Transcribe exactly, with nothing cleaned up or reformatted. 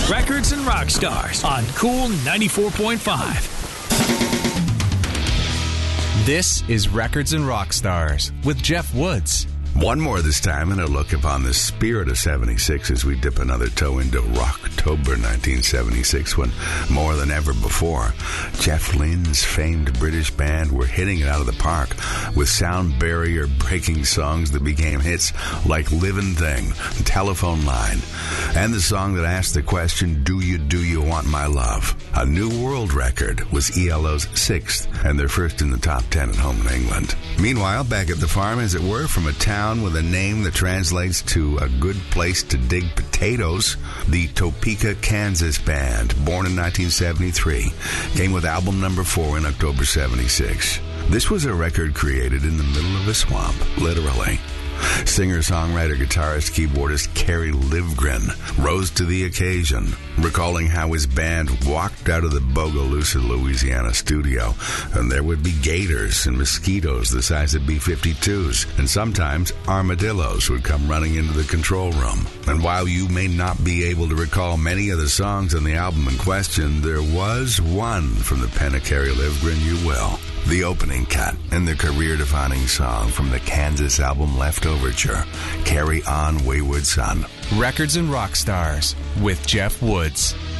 Records and Rock Stars on Cool ninety-four point five. This is Records and Rock Stars with Jeff Woods. One more this time, and a look upon the spirit of seventy-six as we dip another toe into Rocktober nineteen seventy-six, when more than ever before, Jeff Lynne's famed British band were hitting it out of the park with sound barrier breaking songs that became hits like Livin' Thing, Telephone Line, and the song that asked the question, Do You, Do You Want My Love? A New World record was E L O's sixth, and their first in the top ten at home in England. Meanwhile, back at the farm, as it were, from a town with a name that translates to a good place to dig potatoes, the Topeka, Kansas band, born in nineteen seventy-three, came with album number four in October seventy-six. This was a record created in the middle of a swamp, literally. Singer-songwriter, guitarist, keyboardist Kerry Livgren rose to the occasion, recalling how his band walked out of the Bogalusa, Louisiana studio, and there would be gators and mosquitoes the size of B fifty-twos, and sometimes armadillos would come running into the control room. And while you may not be able to recall many of the songs on the album in question, there was one from the pen of Kerry Livgren you will. The opening cut and the career-defining song from the Kansas album Leftoverture, Carry On Wayward Son. Records and Rock Stars with Jeff Woods.